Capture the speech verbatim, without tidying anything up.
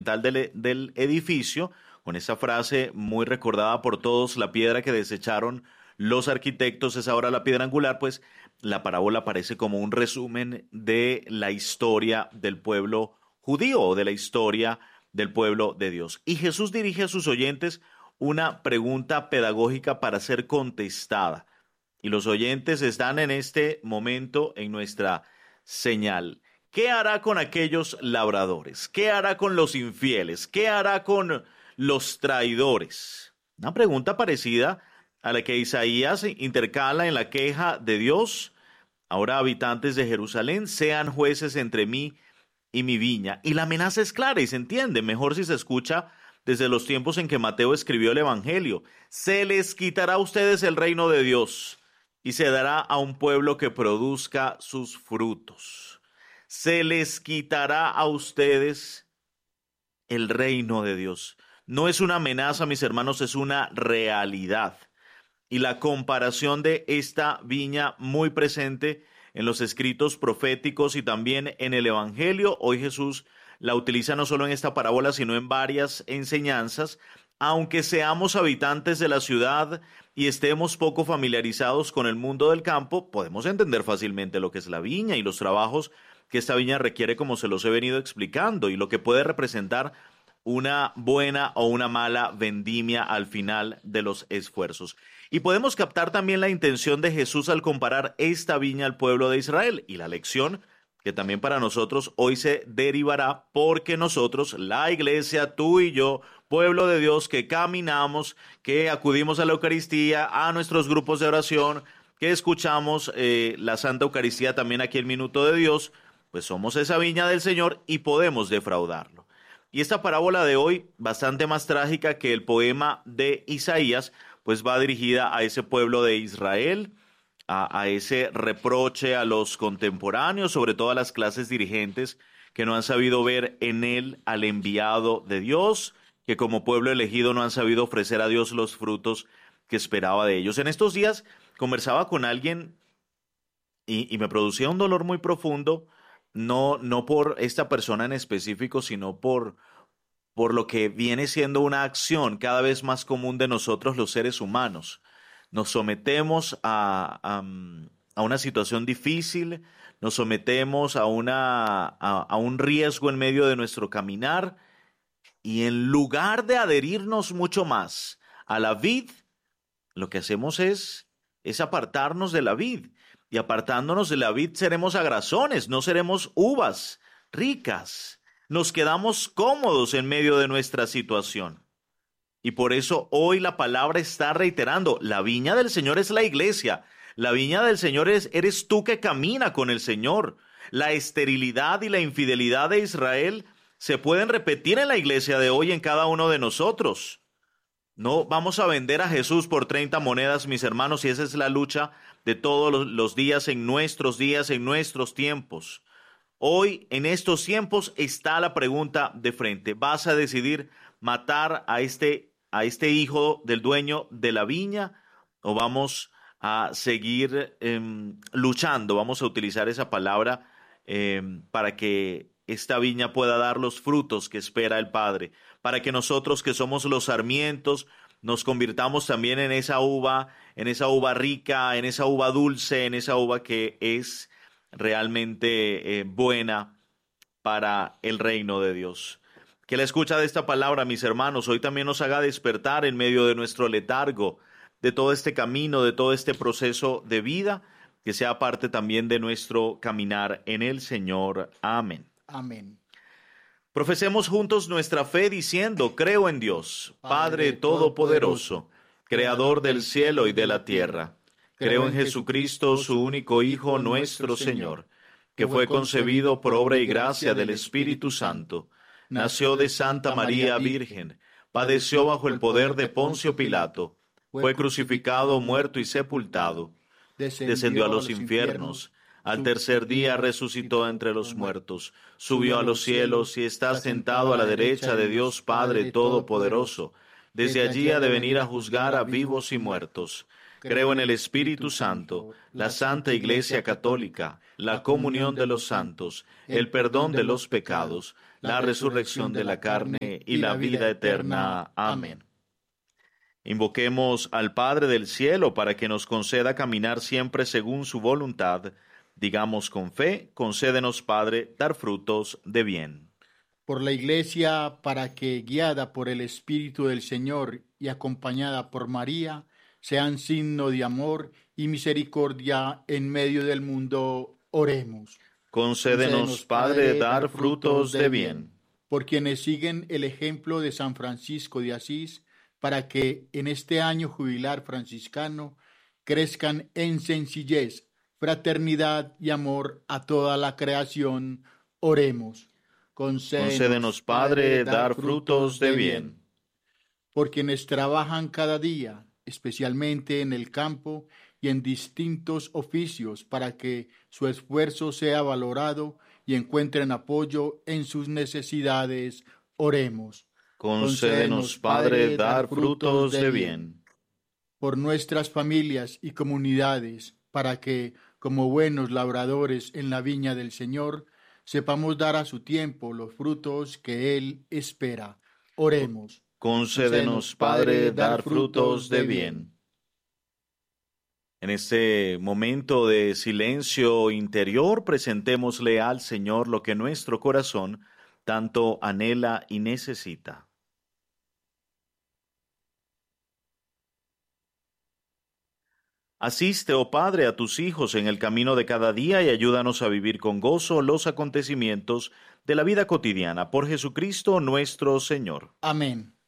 del, del edificio, con esa frase muy recordada por todos, la piedra que desecharon los arquitectos es ahora la piedra angular, pues la parábola aparece como un resumen de la historia del pueblo judío o de la historia del pueblo de Dios. Y Jesús dirige a sus oyentes una pregunta pedagógica para ser contestada. Y los oyentes están en este momento en nuestra señal. ¿Qué hará con aquellos labradores? ¿Qué hará con los infieles? ¿Qué hará con los traidores? Una pregunta parecida a la que Isaías intercala en la queja de Dios. Ahora, habitantes de Jerusalén, sean jueces entre mí y mi viña. Y la amenaza es clara y se entiende mejor si se escucha desde los tiempos en que Mateo escribió el Evangelio. Se les quitará a ustedes el reino de Dios y se dará a un pueblo que produzca sus frutos. Se les quitará a ustedes el reino de Dios. No es una amenaza, mis hermanos, es una realidad. Y la comparación de esta viña muy presente en los escritos proféticos y también en el Evangelio, hoy Jesús la utiliza no solo en esta parábola, sino en varias enseñanzas. Aunque seamos habitantes de la ciudad y estemos poco familiarizados con el mundo del campo, podemos entender fácilmente lo que es la viña y los trabajos que esta viña requiere, como se los he venido explicando, y lo que puede representar una buena o una mala vendimia al final de los esfuerzos. Y podemos captar también la intención de Jesús al comparar esta viña al pueblo de Israel y la lección que también para nosotros hoy se derivará, porque nosotros, la iglesia, tú y yo, pueblo de Dios, que caminamos, que acudimos a la Eucaristía, a nuestros grupos de oración, que escuchamos eh, la Santa Eucaristía también aquí en Minuto de Dios, pues somos esa viña del Señor y podemos defraudarlo. Y esta parábola de hoy, bastante más trágica que el poema de Isaías, pues va dirigida a ese pueblo de Israel, a, a ese reproche a los contemporáneos, sobre todo a las clases dirigentes que no han sabido ver en él al enviado de Dios, que como pueblo elegido no han sabido ofrecer a Dios los frutos que esperaba de ellos. En estos días conversaba con alguien y, y me producía un dolor muy profundo, no, no por esta persona en específico, sino por, por lo que viene siendo una acción cada vez más común de nosotros los seres humanos. Nos sometemos a, a, a una situación difícil, nos sometemos a, una, a, a un riesgo en medio de nuestro caminar, y en lugar de adherirnos mucho más a la vid, lo que hacemos es, es apartarnos de la vid. Y apartándonos de la vid seremos agrazones, no seremos uvas ricas. Nos quedamos cómodos en medio de nuestra situación. Y por eso hoy la palabra está reiterando, la viña del Señor es la iglesia. La viña del Señor es, eres tú que camina con el Señor. La esterilidad y la infidelidad de Israel se pueden repetir en la iglesia de hoy en cada uno de nosotros. No vamos a vender a Jesús por treinta monedas, mis hermanos, y esa es la lucha de todos los, los días, en nuestros días, en nuestros tiempos. Hoy, en estos tiempos, está la pregunta de frente. ¿Vas a decidir matar a este, a este hijo del dueño de la viña? ¿O vamos a seguir eh, luchando? Vamos a utilizar esa palabra eh, para que esta viña pueda dar los frutos que espera el Padre, para que nosotros que somos los sarmientos nos convirtamos también en esa uva, en esa uva rica, en esa uva dulce, en esa uva que es realmente eh, buena para el reino de Dios. Que la escucha de esta palabra, mis hermanos, hoy también nos haga despertar en medio de nuestro letargo, de todo este camino, de todo este proceso de vida, que sea parte también de nuestro caminar en el Señor. Amén. Amén. Profesemos juntos nuestra fe diciendo, creo en Dios, Padre Todopoderoso, Creador del cielo y de la tierra. Creo en Jesucristo, su único Hijo, nuestro Señor, que fue concebido por obra y gracia del Espíritu Santo. Nació de Santa María Virgen, padeció bajo el poder de Poncio Pilato, fue crucificado, muerto y sepultado. Descendió a los infiernos. Al tercer día resucitó entre los muertos, subió a los cielos y está sentado a la derecha de Dios Padre Todopoderoso. Desde allí ha de venir a juzgar a vivos y muertos. Creo en el Espíritu Santo, la Santa Iglesia Católica, la comunión de los santos, el perdón de los pecados, la resurrección de la carne y la vida eterna. Amén. Invoquemos al Padre del cielo para que nos conceda caminar siempre según su voluntad. Digamos con fe, concédenos, Padre, dar frutos de bien. Por la Iglesia, para que, guiada por el Espíritu del Señor y acompañada por María, sean signo de amor y misericordia en medio del mundo, oremos. Concédenos, Padre, dar frutos de bien. Por quienes siguen el ejemplo de San Francisco de Asís, para que en este año jubilar franciscano crezcan en sencillez, fraternidad y amor a toda la creación, oremos. Concédenos, Concédenos Padre, dar frutos de bien. Por quienes trabajan cada día, especialmente en el campo y en distintos oficios, para que su esfuerzo sea valorado y encuentren apoyo en sus necesidades, oremos. Concédenos, Padre, dar frutos de bien. Por nuestras familias y comunidades, para que, como buenos labradores en la viña del Señor, sepamos dar a su tiempo los frutos que Él espera. Oremos. Concédenos, Padre, dar frutos de bien. En este momento de silencio interior, presentémosle al Señor lo que nuestro corazón tanto anhela y necesita. Asiste, oh Padre, a tus hijos en el camino de cada día y ayúdanos a vivir con gozo los acontecimientos de la vida cotidiana. Por Jesucristo nuestro Señor. Amén.